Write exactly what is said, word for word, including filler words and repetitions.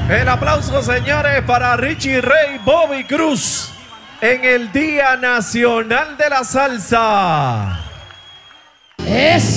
El aplauso, señores, para Richie Ray Bobby Cruz en el Día Nacional de la Salsa. Es